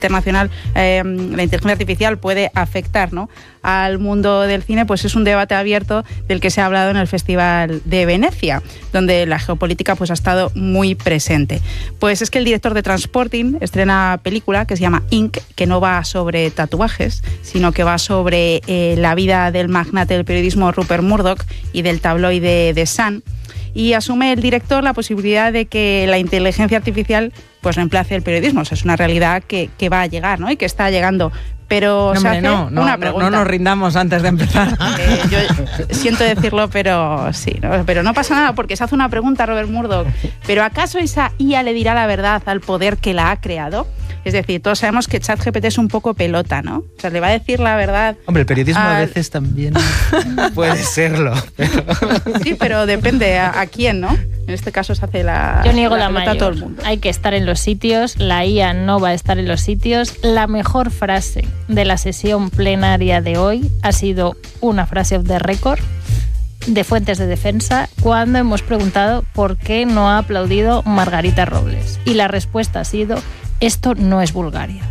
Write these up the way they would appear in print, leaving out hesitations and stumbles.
internacional la inteligencia artificial puede afectar, ¿no?, al mundo del cine, pues es un debate abierto del que se ha hablado en el Festival de Venecia, donde la geopolítica pues ha estado muy presente. Pues es que el director de Transporting estrena película que se llama Ink, que no va sobre tatuajes, sino que va sobre la vida del magnate del periodismo Rupert Murdoch y del tabloide The Sun. Y asume el director la posibilidad de que la inteligencia artificial pues reemplace el periodismo. O sea, es una realidad que va a llegar, ¿no?, y que está llegando. Pero se hace una pregunta. No nos rindamos antes de empezar. Yo siento decirlo, pero sí, ¿no? Pero no pasa nada, porque se hace una pregunta a Rupert Murdoch. ¿Pero acaso esa IA le dirá la verdad al poder que la ha creado? Es decir, todos sabemos que ChatGPT es un poco pelota, ¿no? O sea, le va a decir la verdad. Hombre, el periodismo a veces también puede serlo. Sí, pero depende a quién, ¿no? En este caso se hace la... Yo niego la pelota a todo el mundo. Hay que estar en los sitios, la IA no va a estar en los sitios. La mejor frase de la sesión plenaria de hoy ha sido una frase off the record de Fuentes de Defensa cuando hemos preguntado por qué no ha aplaudido Margarita Robles. Y la respuesta ha sido: esto no es Bulgaria.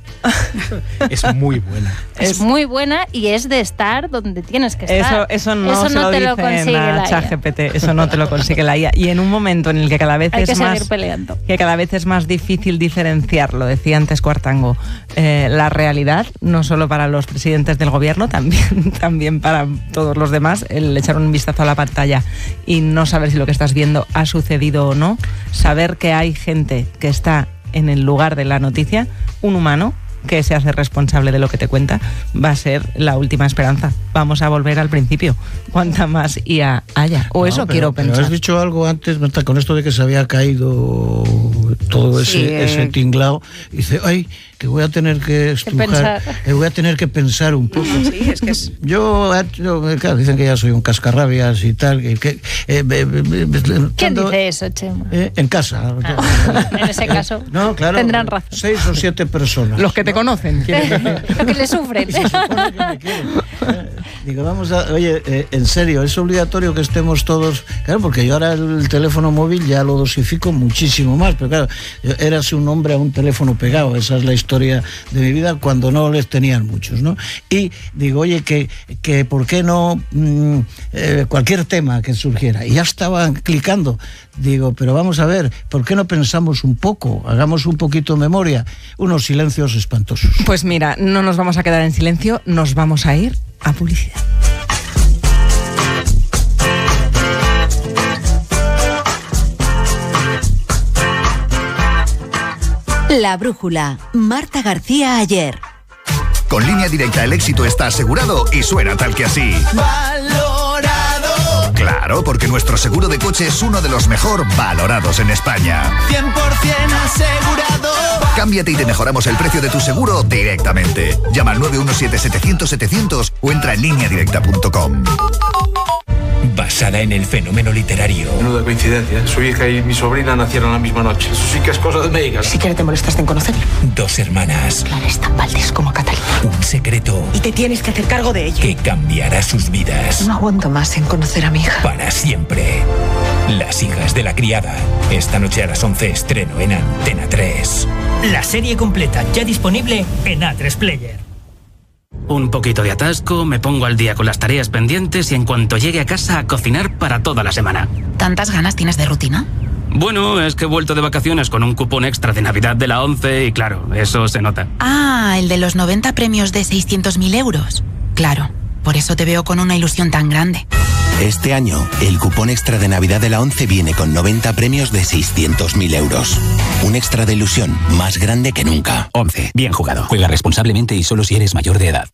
Es muy buena. Es muy buena y es de estar donde tienes que estar. Eso no te lo consigue la ChatGPT. Eso no te lo consigue la IA. Y en un momento en el que cada vez es más difícil diferenciar, lo decía antes Cuartango, la realidad, no solo para los presidentes del gobierno, también para todos los demás, el echar un vistazo a la pantalla y no saber si lo que estás viendo ha sucedido o no, saber que hay gente que está en el lugar de la noticia, un humano que se hace responsable de lo que te cuenta, va a ser la última esperanza. Vamos a volver al principio, cuanta más IA haya. Quiero pensar. Pero has dicho algo antes, Marta, con esto de que se había caído todo ese tinglao. Y dice, ay, que voy a tener que estrujar, voy a tener que pensar un poco. Sí, es que es... Yo claro, dicen que ya soy un cascarrabias y tal. ¿Quién dice eso, Chema? En casa. En ese caso, no, claro, tendrán razón. 6 o 7 personas. Los que te conocen. Lo que le sufren. Se supone que me quieren. Digo, oye, en serio, es obligatorio que estemos todos... Claro, porque yo ahora el teléfono móvil ya lo dosifico muchísimo más, pero claro, yo eras un hombre a un teléfono pegado, esa es la historia de mi vida cuando no les tenían muchos, ¿no? Y digo, oye, que ¿por qué no cualquier tema que surgiera? Y ya estaban clicando. Digo, pero vamos a ver, ¿por qué no pensamos un poco? Hagamos un poquito de memoria. Unos silencios espantosos. Pues mira, no nos vamos a quedar en silencio, nos vamos a ir a publicidad. La brújula, Marta García Ayer. Con Línea Directa el éxito está asegurado y suena tal que así. ¡Valorado! Claro, porque nuestro seguro de coche es uno de los mejor valorados en España. 100% asegurado. Cámbiate y te mejoramos el precio de tu seguro directamente. Llama al 917-700-700 o entra en lineadirecta.com. Basada en el fenómeno literario. Menuda coincidencia. Su hija y mi sobrina nacieron la misma noche. Eso sí que es cosa de médicas. Si quieres te molestaste en conocerla. 2 hermanas. Clara es tan Valdés como Catalina. Un secreto. Y te tienes que hacer cargo de ello. Que cambiará sus vidas. No aguanto más en conocer a mi hija. Para siempre. Las hijas de la criada. Esta noche a las 11 estreno en Antena 3. La serie completa ya disponible en A3 Player. Un poquito de atasco, me pongo al día con las tareas pendientes y en cuanto llegue a casa a cocinar para toda la semana. ¿Tantas ganas tienes de rutina? Bueno, es que he vuelto de vacaciones con un cupón extra de Navidad de la 11 y claro, eso se nota. Ah, el de los 90 premios de 600.000 euros. Claro, por eso te veo con una ilusión tan grande. Este año, el cupón extra de Navidad de la 11 viene con 90 premios de 600.000 euros. Un extra de ilusión más grande que nunca. 11. Bien jugado. Juega responsablemente y solo si eres mayor de edad.